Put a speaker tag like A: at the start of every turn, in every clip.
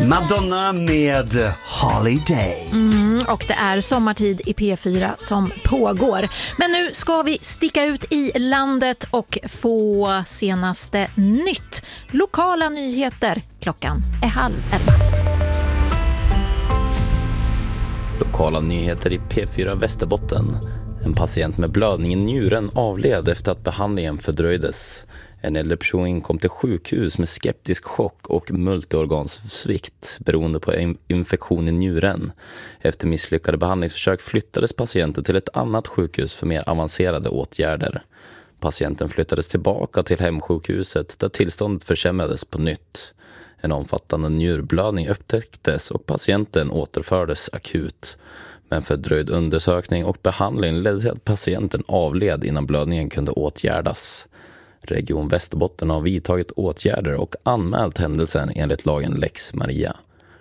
A: Madonna med Holiday.
B: Och det är sommartid i P4 som pågår. Men nu ska vi sticka ut i landet och få senaste nytt. Lokala nyheter. Klockan är 10:30.
C: Lokala nyheter i P4 Västerbotten. En patient med blödning i njuren avled efter att behandlingen fördröjdes. En äldre person kom till sjukhus med skeptisk chock och multiorgansvikt beroende på infektion i njuren. Efter misslyckade behandlingsförsök flyttades patienten till ett annat sjukhus för mer avancerade åtgärder. Patienten flyttades tillbaka till hemsjukhuset där tillståndet försämrades på nytt. En omfattande njurblödning upptäcktes och patienten återfördes akut. Men fördröjd undersökning och behandling ledde till att patienten avled innan blödningen kunde åtgärdas. Region Västerbotten har vidtagit åtgärder och anmält händelsen enligt lagen Lex Maria.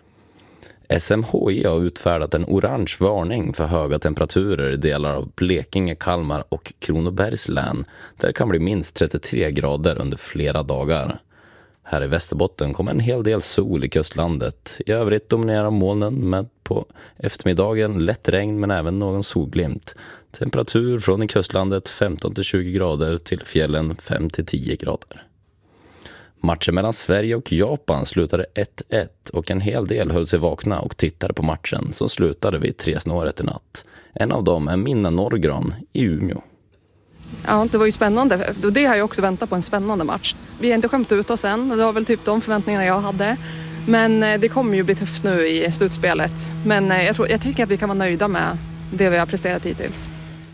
C: SMHI har utfärdat en orange varning för höga temperaturer i delar av Blekinge, Kalmar och Kronobergs län där det kan bli minst 33 grader under flera dagar. Här i Västerbotten kommer en hel del sol i kustlandet. I övrigt dominerar molnen med på eftermiddagen lätt regn men även någon solglimt. Temperatur från i kustlandet 15-20 grader till fjällen 5-10 grader. Matchen mellan Sverige och Japan slutade 1-1 och en hel del höll sig vakna och tittade på matchen som slutade vid 3-snåret i natt. En av dem är Minna Norgran i Umeå.
D: Ja, det var ju spännande. Det har jag också väntat på, en spännande match. Vi har inte skämt ut oss än. Det var väl typ de förväntningarna jag hade. Men det kommer ju bli tufft nu i slutspelet. Men jag tycker att vi kan vara nöjda med det vi har presterat hittills.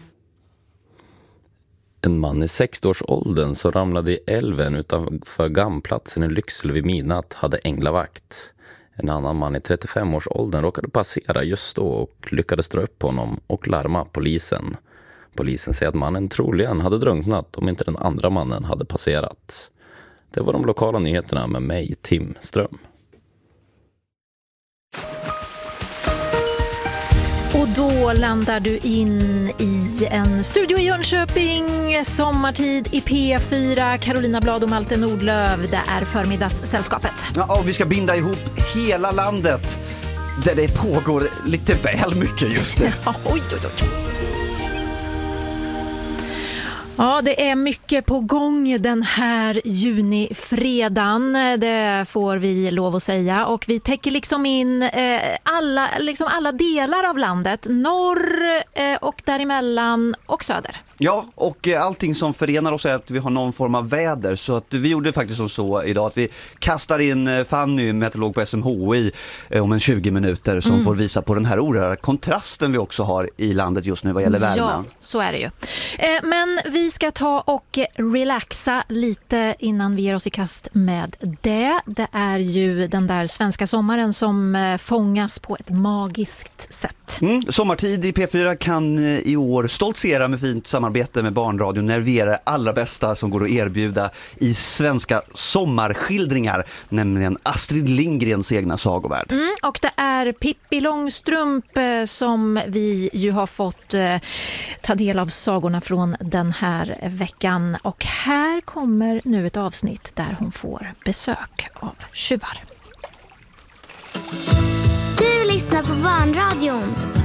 C: En man i 60-årsåldern som ramlade i älven utanför Gamplatsen i Lycksele vid midnatt hade änglavakt. En annan man i 35-årsåldern råkade passera just då och lyckades dra upp honom och larma polisen. Polisen säger att mannen troligen hade drunknat om inte den andra mannen hade passerat. Det var de lokala nyheterna med mig, Tim Ström.
B: Och då landar du in i en studio i Jönköping, sommartid i P4. Carolina Blad och Malte Nordlöv, det är förmiddagssällskapet.
A: Ja, och vi ska binda ihop hela landet där det pågår lite väl mycket just nu.
B: Oj. Ja, det är mycket på gång den här junifredagen, det får vi lov att säga. Och vi täcker liksom in alla delar av landet, norr och däremellan och söder.
A: Ja, och allting som förenar oss är att vi har någon form av väder. Så att vi gjorde faktiskt som så idag att vi kastar in Fanny, meteorolog på SMHI, om en 20 minuter som får visa på den här oerhörda kontrasten vi också har i landet just nu vad gäller värmen.
B: Ja, så är det ju. Men vi ska ta och relaxa lite innan vi ger oss i kast med det. Det är ju den där svenska sommaren som fångas på ett magiskt sätt.
A: Sommartid i P4 kan i år stoltsera med fint samarbete med Barnradion när vi är det allra bästa som går att erbjuda i svenska sommarskildringar, nämligen Astrid Lindgrens egna sagovärld.
B: Och det är Pippi Långstrump som vi ju har fått ta del av sagorna från den här veckan. Och här kommer nu ett avsnitt där hon får besök av tjuvar.
E: Du lyssnar på Barnradion.